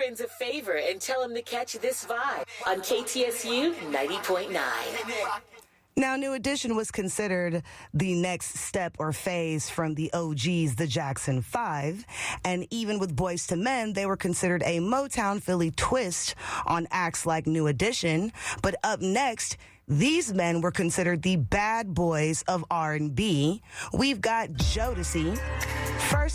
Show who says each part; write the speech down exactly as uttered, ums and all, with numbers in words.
Speaker 1: friends a favor and tell them to catch this vibe on K T S U ninety point nine.
Speaker 2: Now, New Edition was considered the next step or phase from the O Gs, the Jackson Five. And even with Boyz two Men, they were considered a Motown Philly twist on acts like New Edition. But up next, these men were considered the bad boys of R and B. We've got Jodeci. First